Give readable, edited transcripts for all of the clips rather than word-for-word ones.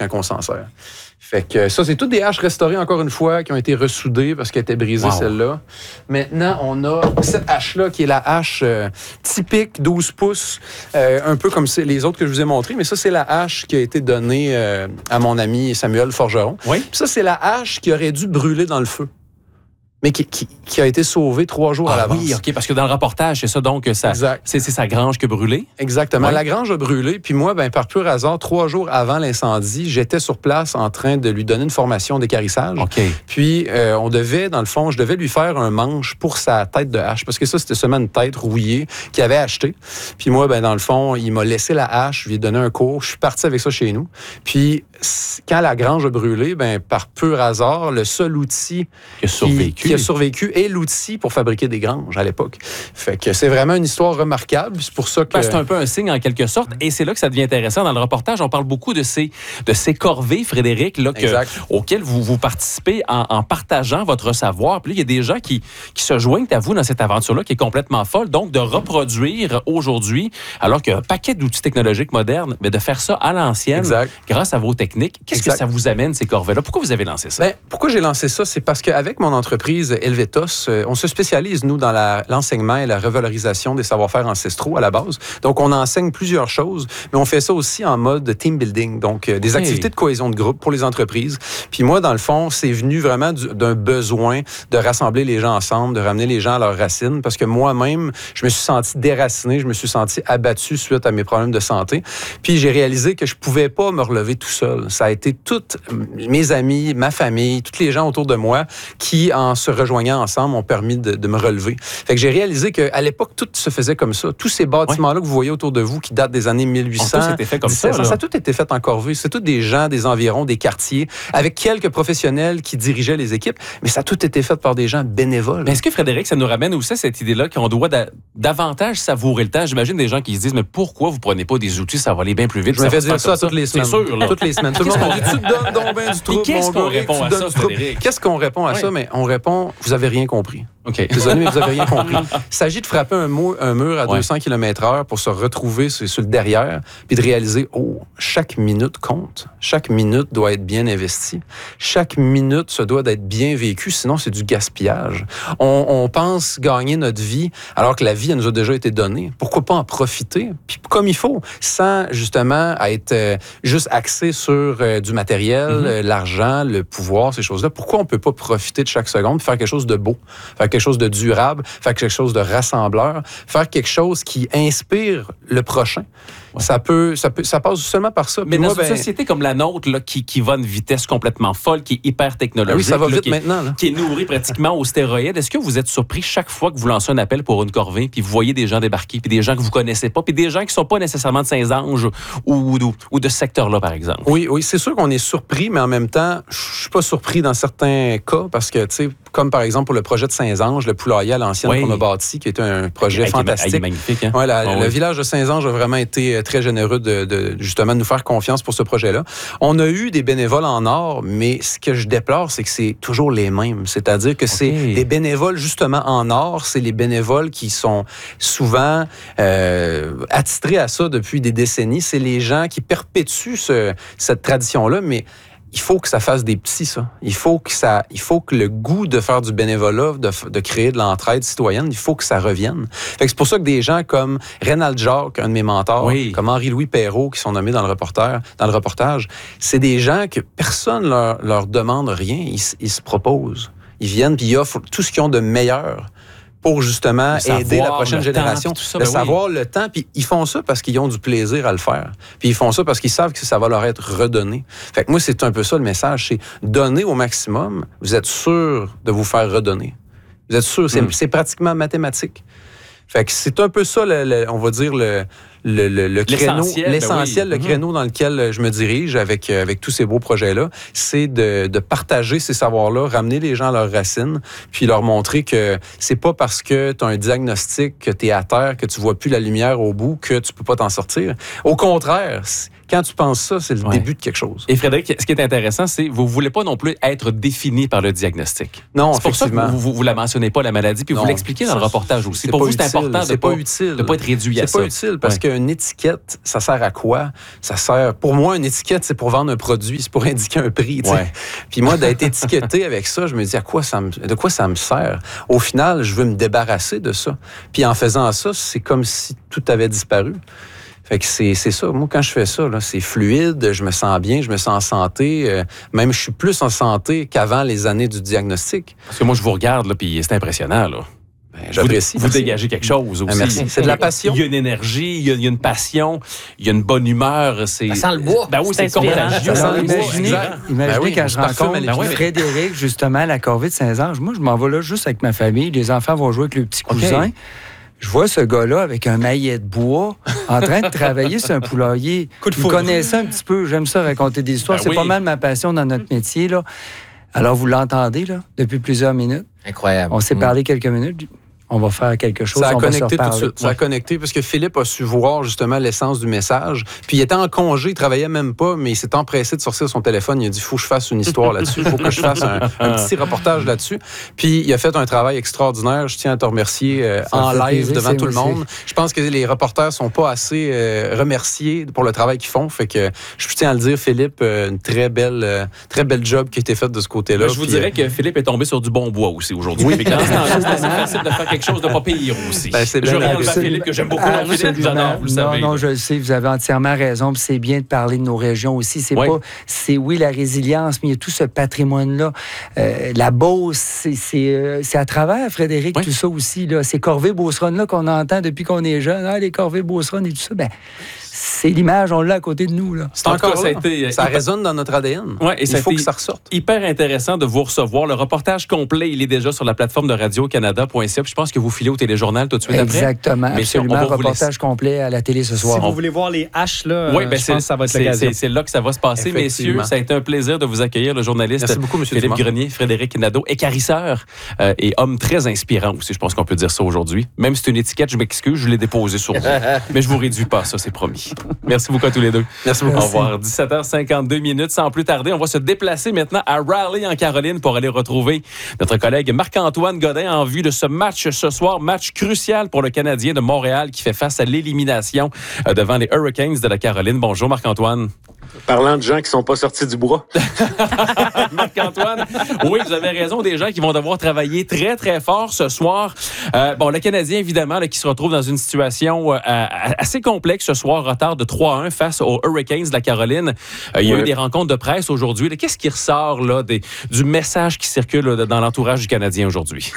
quand on s'en sert. Fait que ça, c'est toutes des haches restaurées, encore une fois, qui ont été ressoudées parce qu'elle était brisée, celle-là. Maintenant, on a cette hache-là qui est la hache typique, 12 pouces, un peu comme les autres que je vous ai montrées, mais ça, c'est la hache qui a été donnée à mon ami Samuel Forgeron. Oui. Puis ça, c'est la hache qui aurait dû brûler dans le feu, mais qui a été sauvée 3 jours à l'avance. Oui, OK, parce que dans le reportage, c'est ça, donc, c'est sa grange qui a brûlé? Exactement. Oui. La grange a brûlé, puis moi, par pur hasard, 3 jours avant l'incendie, j'étais sur place en train de lui donner une formation d'équarrissage. OK. Puis, on devait, dans le fond, je devais lui faire un manche pour sa tête de hache, parce que ça, c'était seulement une tête rouillée qu'il avait achetée. Puis moi, dans le fond, il m'a laissé la hache, je lui ai donné un cours, je suis parti avec ça chez nous. Puis, quand la grange a brûlé, par pur hasard, le seul outil qui a survécu et l'outil pour fabriquer des granges à l'époque. Fait que c'est vraiment une histoire remarquable. C'est pour ça que... c'est un peu un signe en quelque sorte. Et c'est là que ça devient intéressant. Dans le reportage, on parle beaucoup de ces corvées, Frédéric, là, auxquelles vous participez en partageant votre savoir. Puis là, il y a des gens qui se joignent à vous dans cette aventure-là qui est complètement folle. Donc, de reproduire aujourd'hui, alors qu'il y a un paquet d'outils technologiques modernes, mais de faire ça à l'ancienne, grâce à vos techniques. Qu'est-ce que ça vous amène, ces corvées-là? Pourquoi vous avez lancé ça? Pourquoi j'ai lancé ça? C'est parce qu'avec mon entreprise Helvetos, on se spécialise, nous, dans l'enseignement et la revalorisation des savoir-faire ancestraux à la base. Donc, on enseigne plusieurs choses, mais on fait ça aussi en mode team building, donc des activités de cohésion de groupe pour les entreprises. Puis moi, dans le fond, c'est venu vraiment d'un besoin de rassembler les gens ensemble, de ramener les gens à leurs racines, parce que moi-même, je me suis senti déraciné, je me suis senti abattu suite à mes problèmes de santé. Puis j'ai réalisé que je pouvais pas me relever tout seul. Ça a été toutes mes amis, ma famille, tous les gens autour de moi qui, en se rejoignant ensemble, ont permis de me relever. Fait que j'ai réalisé qu'à l'époque, tout se faisait comme ça. Tous ces bâtiments-là que vous voyez autour de vous, qui datent des années 1800... Tout s'était fait comme ça. Ça a tout été fait en corvée. C'est tous des gens, des environs, des quartiers, avec quelques professionnels qui dirigeaient les équipes, mais ça a tout été fait par des gens bénévoles. Mais est-ce que, Frédéric, ça nous ramène aussi à cette idée-là qu'on doit davantage savourer le temps? J'imagine des gens qui se disent, mais pourquoi vous prenez pas des outils, ça va aller bien plus vite? Je me fais dire ça toutes les semaines. C'est sûr, là. Toutes les semaines. Tout le monde dit, tu te donnes donc bien du trouble. Qu'est-ce qu'on répond à ça, Frédéric? Qu'est-ce qu'on répond à ça? Mais on répond, vous avez rien compris. OK. Désolé, mais vous n'avez rien compris. Il s'agit de frapper un mur à 200 km/h pour se retrouver sur le derrière, puis de réaliser, chaque minute compte. Chaque minute doit être bien investie. Chaque minute se doit d'être bien vécue, sinon c'est du gaspillage. On pense gagner notre vie, alors que la vie, elle nous a déjà été donnée. Pourquoi pas en profiter? Puis comme il faut, sans justement être juste axé sur du matériel, l'argent, le pouvoir, ces choses-là. Pourquoi on ne peut pas profiter de chaque seconde, faire quelque chose de beau, faire quelque chose de durable, faire quelque chose de rassembleur, faire quelque chose qui inspire le prochain. Ouais. Ça passe seulement par ça. Mais dans une société comme la nôtre, là, qui va à une vitesse complètement folle, qui est hyper technologique, ça va vite maintenant, là. Qui est nourrie pratiquement aux stéroïdes, est-ce que vous êtes surpris chaque fois que vous lancez un appel pour une corvée, puis vous voyez des gens débarquer, puis des gens que vous connaissez pas, puis des gens qui sont pas nécessairement de Saint-Ange ou de ce secteur-là, par exemple? Oui, c'est sûr qu'on est surpris, mais en même temps, je suis pas surpris dans certains cas, parce que, tu sais, comme par exemple pour le projet de Saint-Ange, le poulailler à l'ancienne qu'on a bâti, qui était un projet fantastique. C'est magnifique, hein? Ouais, le village de Saint-Ange a vraiment été très généreux de justement nous faire confiance pour ce projet-là. On a eu des bénévoles en or, mais ce que je déplore, c'est que c'est toujours les mêmes. C'est-à-dire que c'est des bénévoles justement en or, c'est les bénévoles qui sont souvent attitrés à ça depuis des décennies. C'est les gens qui perpétuent cette tradition-là, mais il faut que ça fasse des petits, ça. Il faut que le goût de faire du bénévolat, de créer de l'entraide citoyenne, il faut que ça revienne. Fait que c'est pour ça que des gens comme Rénald Jacques, un de mes mentors, comme Henri-Louis Perrault, qui sont nommés dans le reportage, c'est des gens que personne leur demande rien. Ils se proposent. Ils viennent puis ils offrent tout ce qu'ils ont de meilleur pour justement aider la prochaine génération. Savoir le temps, puis ils font ça parce qu'ils ont du plaisir à le faire. Puis ils font ça parce qu'ils savent que ça va leur être redonné. Fait que moi, c'est un peu ça le message, c'est donner au maximum, vous êtes sûr de vous faire redonner. Vous êtes sûr, c'est pratiquement mathématique. Fait que c'est un peu ça, on va dire, le créneau, l'essentiel, le créneau dans lequel je me dirige avec tous ces beaux projets-là, c'est de partager ces savoirs-là, ramener les gens à leurs racines, puis leur montrer que c'est pas parce que tu as un diagnostic, que tu es à terre, que tu vois plus la lumière au bout, que tu peux pas t'en sortir. Au contraire, quand tu penses ça, c'est le début de quelque chose. Et Frédéric, ce qui est intéressant, c'est que vous ne voulez pas non plus être défini par le diagnostic. Non, c'est pour ça que vous la mentionnez pas, la maladie, puis vous l'expliquez dans le reportage aussi. Pour vous, c'est important de ne pas être réduit à ça. C'est pas utile parce qu'une étiquette, ça sert à quoi? Ça sert... Pour moi, une étiquette, c'est pour vendre un produit, c'est pour indiquer un prix. Puis moi, d'être étiqueté avec ça, je me dis de quoi ça me sert? Au final, je veux me débarrasser de ça. Puis en faisant ça, c'est comme si tout avait disparu. Fait que c'est ça. Moi, quand je fais ça, là, c'est fluide, je me sens bien, je me sens en santé. Même, je suis plus en santé qu'avant les années du diagnostic. Parce que moi, je vous regarde, là, puis c'est impressionnant, là. J'apprécie. Vous dégagez quelque chose aussi. Merci. C'est de la passion. Il y a une énergie, il y a une passion, il y a une bonne humeur. Ça sent le bois. Ben oui, c'est contagieux. Imaginez quand je rencontre Frédéric, justement, à la Corvée de Saint-Ange. Moi, je m'en vais là juste avec ma famille. Les enfants vont jouer avec le petit cousin. Je vois ce gars-là avec un maillet de bois en train de travailler sur un poulailler. Vous connaissez un petit peu. J'aime ça raconter des histoires. C'est pas mal ma passion dans notre métier, là. Alors, vous l'entendez, là, depuis plusieurs minutes. Incroyable. On s'est parlé quelques minutes. On va faire quelque chose. Ça a on connecté va se tout de suite. Ça a connecté parce que Philippe a su voir justement l'essence du message. Puis il était en congé, il travaillait même pas, mais il s'est empressé de sortir son téléphone. Il a dit, faut que je fasse une histoire là-dessus. Il faut que je fasse un petit reportage là-dessus. Puis il a fait un travail extraordinaire. Je tiens à te remercier en live devant tout le monde. Je pense que les reporters sont pas assez remerciés pour le travail qu'ils font. Fait que je tiens à le dire, Philippe, une très belle job qui a été faite de ce côté-là. Mais je vous dirais que Philippe est tombé sur du bon bois aussi aujourd'hui. Oui. C'est assez facile de faire quelque chose de pas pire aussi. C'est bien. Je regarde Philippe, que j'aime beaucoup. Philippe, j'adore, vous le savez. Non, je le sais, vous avez entièrement raison. Puis c'est bien de parler de nos régions aussi. C'est pas, c'est la résilience, mais il y a tout ce patrimoine-là. La Beauce, c'est à travers, Frédéric, tout ça aussi. Là. Ces corvées-beauceronnes-là qu'on entend depuis qu'on est jeune. Ah, les corvées-beauceronnes et tout ça. Ben, c'est l'image, on l'a à côté de nous. Là. C'est encore ça. Ça résonne dans notre ADN. Il faut que ça ressorte. Hyper intéressant de vous recevoir. Le reportage complet, il est déjà sur la plateforme de Radio-Canada.ca. Je pense que vous filez au téléjournal tout de suite après. Exactement. Absolument. Reportage complet à la télé ce soir. Si vous voulez voir les haches, là, je pense que ça va être l'occasion. C'est là que ça va se passer. Messieurs, ça a été un plaisir de vous accueillir, le journaliste Philippe Grenier, Frédéric Nadeau, équarrisseur et homme très inspirant aussi. Je pense qu'on peut dire ça aujourd'hui. Même si c'est une étiquette, je m'excuse, je l'ai déposée sur vous. Mais je vous réduis pas, ça, c'est promis. Merci beaucoup à tous les deux. Merci beaucoup. Au revoir. 17h52. Sans plus tarder, on va se déplacer maintenant à Raleigh, en Caroline, pour aller retrouver notre collègue Marc-Antoine Godin en vue de ce match ce soir. Match crucial pour le Canadien de Montréal qui fait face à l'élimination devant les Hurricanes de la Caroline. Bonjour Marc-Antoine. Parlant de gens qui ne sont pas sortis du bois. Marc-Antoine, oui, vous avez raison, des gens qui vont devoir travailler très, très fort ce soir. Le Canadien, évidemment, là, qui se retrouve dans une situation assez complexe ce soir, retard de 3-1 face aux Hurricanes de la Caroline. Il y a eu des rencontres de presse aujourd'hui. Qu'est-ce qui ressort là, du message qui circule là, dans l'entourage du Canadien aujourd'hui?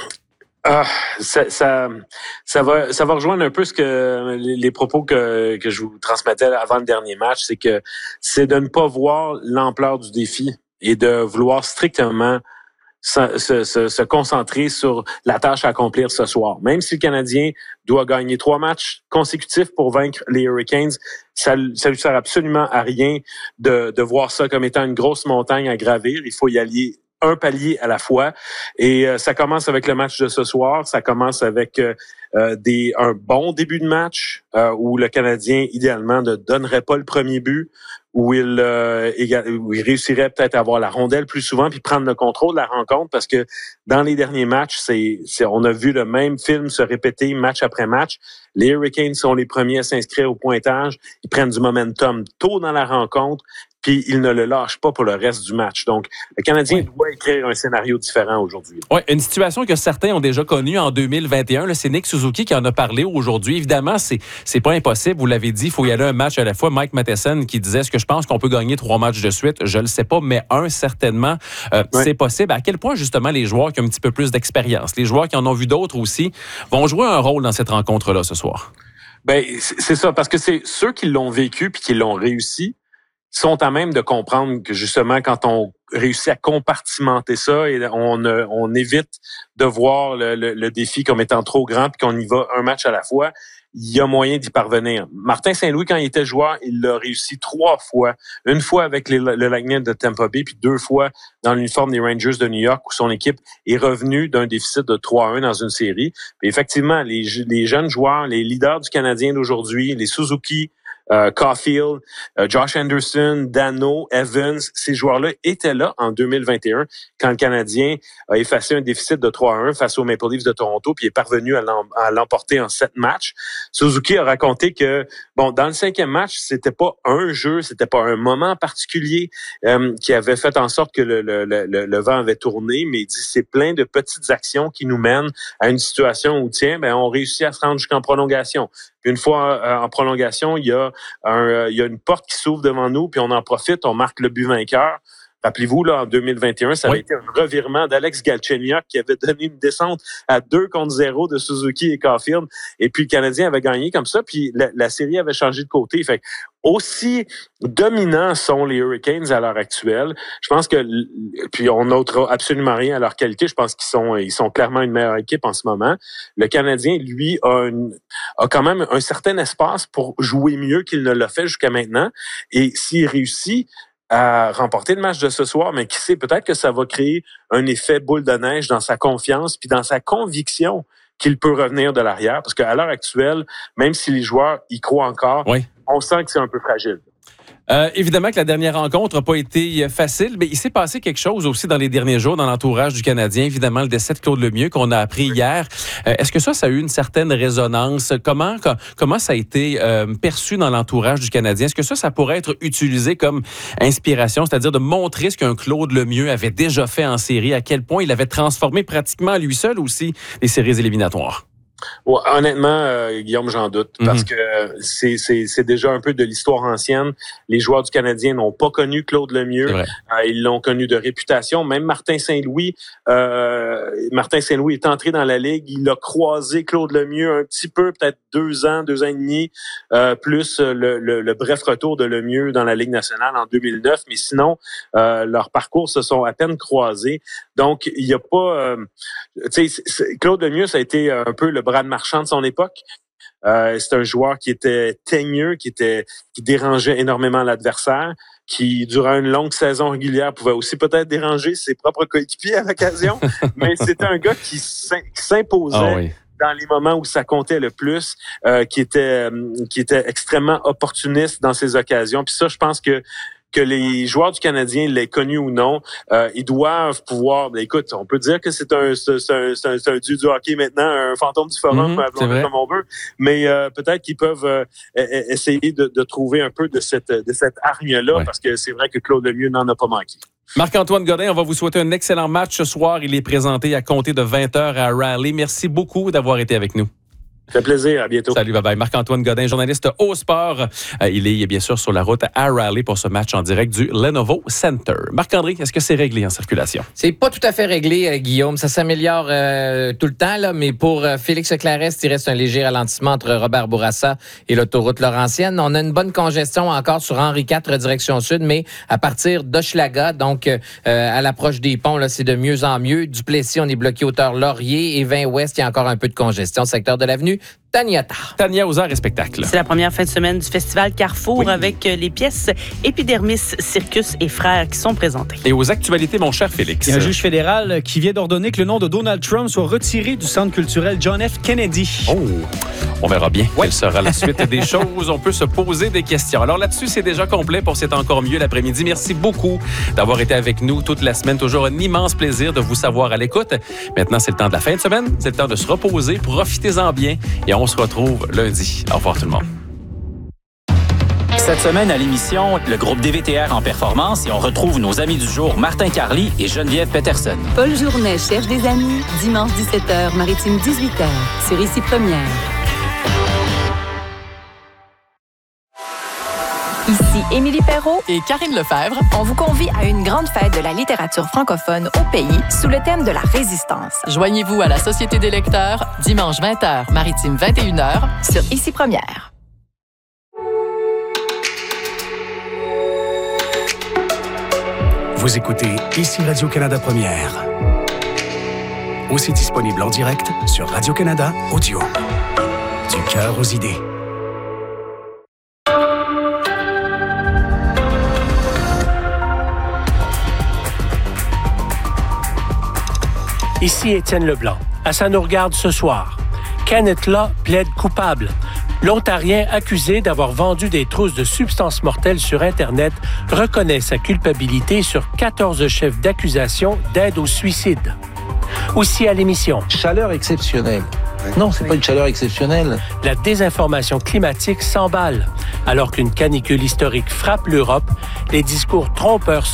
Ça va rejoindre un peu les propos que je vous transmettais avant le dernier match, c'est de ne pas voir l'ampleur du défi et de vouloir strictement se concentrer sur la tâche à accomplir ce soir. Même si le Canadien doit gagner 3 matchs consécutifs pour vaincre les Hurricanes, ça lui sert absolument à rien de voir ça comme étant une grosse montagne à gravir. Il faut y aller un palier à la fois. Et ça commence avec le match de ce soir. Ça commence avec un bon début de match où le Canadien, idéalement, ne donnerait pas le premier but, où il réussirait peut-être à avoir la rondelle plus souvent puis prendre le contrôle de la rencontre, parce que dans les derniers matchs, on a vu le même film se répéter match après match. Les Hurricanes sont les premiers à s'inscrire au pointage. Ils prennent du momentum tôt dans la rencontre, puis ils ne le lâchent pas pour le reste du match. Donc, le Canadien doit écrire un scénario différent aujourd'hui. Oui, une situation que certains ont déjà connue en 2021. Là, c'est Nick Suzuki qui en a parlé aujourd'hui. Évidemment, c'est pas impossible. Vous l'avez dit, il faut y aller un match à la fois. Mike Matheson qui disait, est-ce que je pense qu'on peut gagner 3 matchs de suite? Je le sais pas, mais certainement, c'est possible. À quel point, justement, les joueurs qui ont un petit peu plus d'expérience, les joueurs qui en ont vu d'autres aussi, vont jouer un rôle dans cette rencontre-là ce soir? Ben, c'est ça, parce que c'est ceux qui l'ont vécu puis qui l'ont réussi sont à même de comprendre que justement quand on réussit à compartimenter ça et on évite de voir le défi comme étant trop grand puis qu'on y va un match à la fois, il y a moyen d'y parvenir. Martin Saint-Louis, quand il était joueur, il l'a réussi 3 fois. Une fois avec le Lightning de Tampa Bay, puis 2 fois dans l'uniforme des Rangers de New York, où son équipe est revenue d'un déficit de 3-1 dans une série. Puis effectivement, les jeunes joueurs, les leaders du Canadien d'aujourd'hui, les Suzuki, Caulfield, Josh Anderson, Dano, Evans, ces joueurs-là étaient là en 2021 quand le Canadien a effacé un déficit de 3-1 face aux Maple Leafs de Toronto puis est parvenu à l'emporter en 7 matchs. Suzuki a raconté que, dans le 5e match, c'était pas un jeu, c'était pas un moment particulier qui avait fait en sorte que le vent avait tourné, mais il dit c'est plein de petites actions qui nous mènent à une situation où, on réussit à se rendre jusqu'en prolongation. Puis une fois en prolongation, il y a une porte qui s'ouvre devant nous, puis on en profite, on marque le but vainqueur. Rappelez-vous, là, en 2021, ça avait été un revirement d'Alex Galchenyuk qui avait donné une descente à 2-0 de Suzuki et Caulfield. Et puis, le Canadien avait gagné comme ça, puis la série avait changé de côté. Fait aussi dominants sont les Hurricanes à l'heure actuelle. Je pense que, puis on n'ôtera absolument rien à leur qualité. Je pense qu'ils sont clairement une meilleure équipe en ce moment. Le Canadien, lui, a quand même un certain espace pour jouer mieux qu'il ne l'a fait jusqu'à maintenant. Et s'il réussit à remporter le match de ce soir, mais qui sait, peut-être que ça va créer un effet boule de neige dans sa confiance puis dans sa conviction qu'il peut revenir de l'arrière. Parce qu'à l'heure actuelle, même si les joueurs y croient encore, on sent que c'est un peu fragile. Évidemment que la dernière rencontre n'a pas été facile, mais il s'est passé quelque chose aussi dans les derniers jours dans l'entourage du Canadien. Évidemment, le décès de Claude Lemieux qu'on a appris hier. Est-ce que ça a eu une certaine résonance? Comment ça a été perçu dans l'entourage du Canadien? Est-ce que ça pourrait être utilisé comme inspiration, c'est-à-dire de montrer ce qu'un Claude Lemieux avait déjà fait en série, à quel point il avait transformé pratiquement à lui seul aussi les séries éliminatoires? Ouais, honnêtement, Guillaume, j'en doute, parce que c'est déjà un peu de l'histoire ancienne. Les joueurs du Canadien n'ont pas connu Claude Lemieux. Ils l'ont connu de réputation. Même Martin Saint-Louis est entré dans la Ligue. Il a croisé Claude Lemieux un petit peu, peut-être 2 ans et demi, plus le bref retour de Lemieux dans la Ligue nationale en 2009. Mais sinon, leurs parcours se sont à peine croisés. Donc, il n'y a pas... Claude Lemieux, ça a été un peu le Brad Marchand de son époque. C'est un joueur qui était teigneux, qui dérangeait énormément l'adversaire, qui, durant une longue saison régulière, pouvait aussi peut-être déranger ses propres coéquipiers à l'occasion. Mais c'était un gars qui s'imposait dans les moments où ça comptait le plus, qui était extrêmement opportuniste dans ses occasions. Puis ça, je pense que les joueurs du Canadien, l'aient connu ou non, ils doivent pouvoir... écoute, on peut dire que c'est un dieu du hockey maintenant, un fantôme du forum, comme on veut, mais peut-être qu'ils peuvent essayer de trouver un peu de cette hargne-là, parce que c'est vrai que Claude Lemieux n'en a pas manqué. Marc-Antoine Godin, on va vous souhaiter un excellent match ce soir. Il est présenté à compter de 20h à Raleigh. Merci beaucoup d'avoir été avec nous. Ça fait plaisir. À bientôt. Salut, bye-bye. Marc-Antoine Godin, journaliste au sport. Il est bien sûr sur la route à Raleigh pour ce match en direct du Lenovo Center. Marc-André, est-ce que c'est réglé en circulation? C'est pas tout à fait réglé, Guillaume. Ça s'améliore tout le temps, là, mais pour Félix Clarest, il reste un léger ralentissement entre Robert Bourassa et l'autoroute Laurentienne. On a une bonne congestion encore sur Henri IV, direction sud, mais à partir d'Hochelaga, donc à l'approche des ponts, là, c'est de mieux en mieux. Duplessis, on est bloqué hauteur Laurier et 20 Ouest, il y a encore un peu de congestion. Secteur de l'avenue Tania aux arts et spectacles. C'est la première fin de semaine du festival Carrefour avec les pièces Épidermis, Circus et Frères qui sont présentées. Et aux actualités, mon cher Félix. Il y a un juge fédéral qui vient d'ordonner que le nom de Donald Trump soit retiré du centre culturel John F. Kennedy. On verra bien quelle sera la suite des choses. On peut se poser des questions. Alors là-dessus, c'est déjà complet pour C'est encore mieux l'après-midi. Merci beaucoup d'avoir été avec nous toute la semaine. Toujours un immense plaisir de vous savoir à l'écoute. Maintenant, c'est le temps de la fin de semaine. C'est le temps de se reposer. Profitez-en bien. Et on se retrouve lundi. Au revoir tout le monde. Cette semaine à l'émission, le groupe DVTR en performance et on retrouve nos amis du jour Martin Carly et Geneviève Peterson. Paul Journet cherche des amis. Dimanche 17h, Maritime 18h. Sur Ici Première. Ici Émilie Perrault et Karine Lefebvre. On vous convie à une grande fête de la littérature francophone au pays sous le thème de la résistance. Joignez-vous à la Société des lecteurs dimanche 20h, Maritime 21h sur Ici Première. Vous écoutez Ici Radio-Canada Première. Aussi disponible en direct sur Radio-Canada Audio. Du cœur aux idées. Ici Étienne Leblanc. À Ça nous regarde ce soir. Kenneth Law plaide coupable. L'Ontarien accusé d'avoir vendu des trousses de substances mortelles sur Internet reconnaît sa culpabilité sur 14 chefs d'accusation d'aide au suicide. Aussi à l'émission. Chaleur exceptionnelle. Non, c'est pas une chaleur exceptionnelle. La désinformation climatique s'emballe. Alors qu'une canicule historique frappe l'Europe, les discours trompeurs